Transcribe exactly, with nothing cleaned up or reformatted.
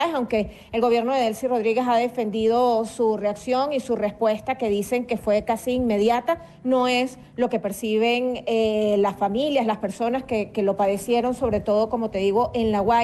aunque el gobierno de Delcy Rodríguez ha defendido su reacción y su respuesta, que dicen que fue casi inmediata, no es lo que perciben eh, las familias, las personas que, que lo padecieron, sobre todo, como te digo, en La Guaira.